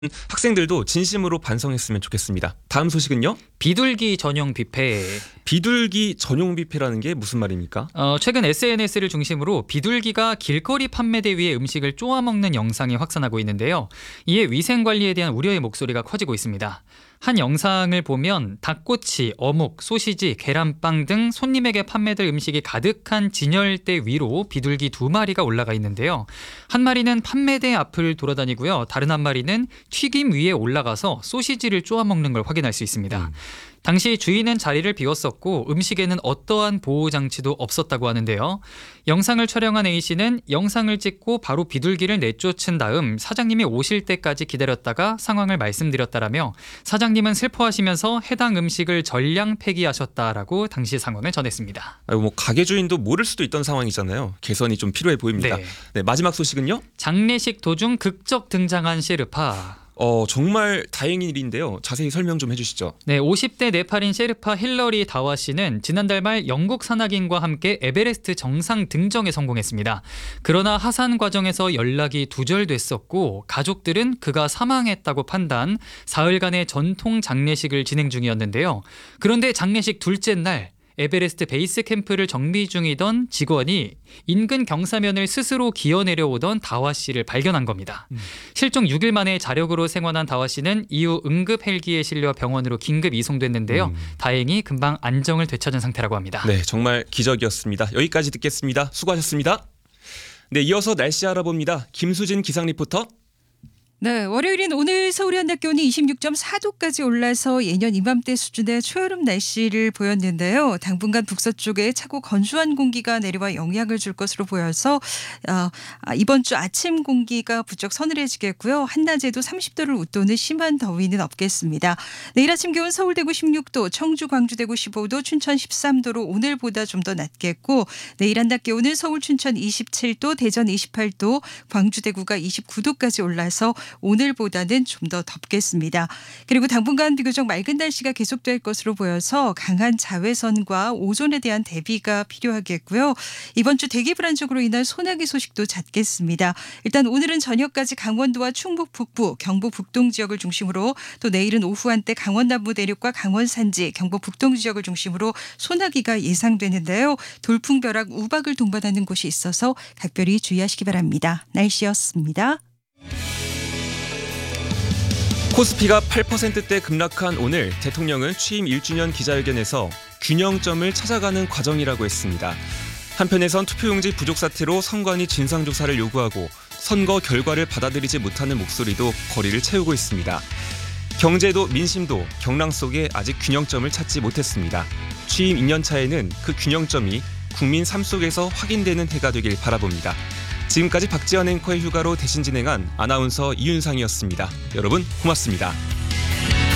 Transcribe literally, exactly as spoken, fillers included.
학생들도 진심으로 반성했으면 좋겠습니다. 다음 소식은요? 비둘기 전용 뷔페. 비둘기 전용 뷔페라는 게 무슨 말입니까? 어, 최근 에스엔에스를 중심으로 비둘기가 길거리 판매대 위에 음식을 쪼아먹는 영상이 확산하고 있는데요. 이에 위생관리에 대한 우려의 목소리가 커지고 있습니다. 한 영상을 보면 닭꼬치, 어묵, 소시지, 계란빵 등 손님에게 판매될 음식이 가득한 진열대 위로 비둘기 두 마리가 올라가 있는데요. 한 마리는 판매대 앞을 돌아다니고요. 다른 한 마리는 튀김 위에 올라가서 소시지를 쪼아먹는 걸 확인할 수 있습니다. 음. 당시 주인은 자리를 비웠었고 음식에는 어떠한 보호장치도 없었다고 하는데요. 영상을 촬영한 A씨는 영상을 찍고 바로 비둘기를 내쫓은 다음 사장님이 오실 때까지 기다렸다가 상황을 말씀드렸다라며 사장님은 슬퍼하시면서 해당 음식을 전량 폐기하셨다라고 당시 상황을 전했습니다. 아이고, 뭐 가게 주인도 모를 수도 있던 상황이잖아요. 개선이 좀 필요해 보입니다. 네. 네, 마지막 소식은요? 장례식 도중 극적 등장한 셰르파. 어, 정말 다행인 일인데요. 자세히 설명 좀 해주시죠. 네, 오십 대 네팔인 셰르파 힐러리 다와 씨는 지난달 말 영국 산악인과 함께 에베레스트 정상 등정에 성공했습니다. 그러나 하산 과정에서 연락이 두절됐었고 가족들은 그가 사망했다고 판단, 사흘간의 전통 장례식을 진행 중이었는데요. 그런데 장례식 둘째 날 에베레스트 베이스 캠프를 정비 중이던 직원이 인근 경사면을 스스로 기어 내려오던 다와 씨를 발견한 겁니다. 음. 실종 육 일 만에 자력으로 생還한 다와 씨는 이후 응급 헬기에 실려 병원으로 긴급 이송됐는데요. 음. 다행히 금방 안정을 되찾은 상태라고 합니다. 네, 정말 기적이었습니다. 여기까지 듣겠습니다. 수고하셨습니다. 네, 이어서 날씨 알아봅니다. 김수진 기상 리포터. 네, 월요일인 오늘 서울의 한낮 기온이 이십육 점 사 도까지 올라서 예년 이맘때 수준의 초여름 날씨를 보였는데요. 당분간 북서쪽에 차고 건조한 공기가 내려와 영향을 줄 것으로 보여서 어, 이번 주 아침 공기가 부쩍 서늘해지겠고요. 한낮에도 삼십 도를 웃도는 심한 더위는 없겠습니다. 내일 아침 기온 서울 대구 십육 도, 청주 광주 대구 십오 도, 춘천 십삼 도로 오늘보다 좀 더 낮겠고 내일 한낮 기온은 서울 춘천 이십칠 도, 대전 이십팔 도, 광주 대구가 이십구 도까지 올라서 오늘보다는 좀 더 덥겠습니다. 그리고 당분간 비교적 맑은 날씨가 계속될 것으로 보여서 강한 자외선과 오존에 대한 대비가 필요하겠고요. 이번 주 대기 불안정으로 인한 소나기 소식도 잦겠습니다. 일단 오늘은 저녁까지 강원도와 충북 북부, 경북 북동 지역을 중심으로 또 내일은 오후 한때 강원 남부 내륙과 강원 산지, 경북 북동 지역을 중심으로 소나기가 예상되는데요. 돌풍, 벼락, 우박을 동반하는 곳이 있어서 각별히 주의하시기 바랍니다. 날씨였습니다. 코스피가 팔 퍼센트대 급락한 오늘 대통령은 취임 일 주년 기자회견에서 균형점을 찾아가는 과정이라고 했습니다. 한편에선 투표용지 부족 사태로 선관위 진상조사를 요구하고 선거 결과를 받아들이지 못하는 목소리도 거리를 채우고 있습니다. 경제도 민심도 경랑 속에 아직 균형점을 찾지 못했습니다. 취임 이 년 차에는 그 균형점이 국민 삶 속에서 확인되는 해가 되길 바라봅니다. 지금까지 박지연 앵커의 휴가로 대신 진행한 아나운서 이윤상이었습니다. 여러분 고맙습니다.